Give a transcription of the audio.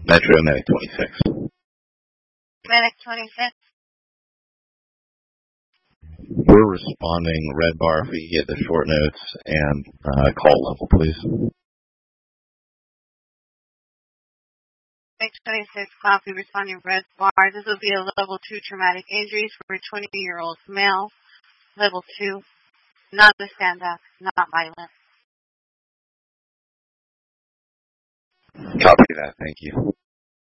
Metro Medic 26. Medic 26. We're responding red bar if we get the short notes and call level, please. Medic 26, copy, responding red bar. This will be a level 2 traumatic injuries for a 20-year-old male. Level 2, not the stand-up, not violent. Copy that, thank you.